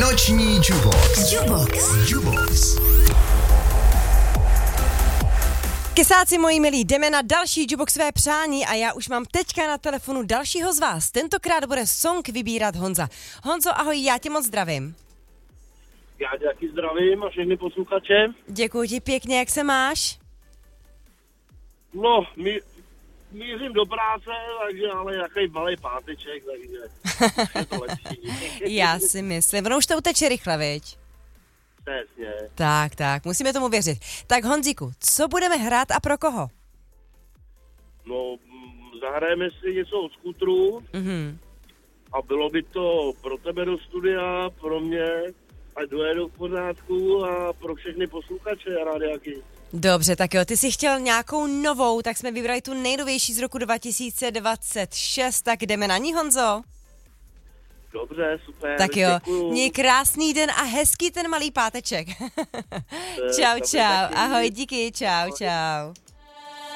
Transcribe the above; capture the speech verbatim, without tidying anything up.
Noční Jubox. Jubox. Jubox. Kysáci moji milí, jdeme na další Juboxové přání a já už mám teďka na telefonu dalšího z vás. Tentokrát bude song vybírat Honza. Honzo, ahoj, já tě moc zdravím. Já tě taky zdravím a všechny posluchače. Děkuji ti pěkně, jak se máš? No, mí, mířím do práce, takže ale jaký malý páteček, takže je to lepší. Já si myslím, ono už to uteče rychle, viď? Přesně. Tak, tak, musíme tomu věřit. Tak Honzíku, co budeme hrát a pro koho? No, zahrajeme si něco od skutru Mhm. a bylo by to pro tebe do studia, pro mě, ať dojedu v pořádku a pro všechny posluchače rádiáky. Dobře, tak jo, ty jsi chtěl nějakou novou, tak jsme vybrali tu nejnovější z roku dva tisíce dvacet šest, tak jdeme na ní, Honzo. Dobře, super. Tak jo, děkuju. měj krásný den a hezký ten malý páteček. Čau, čau, ahoj, díky, čau, čau.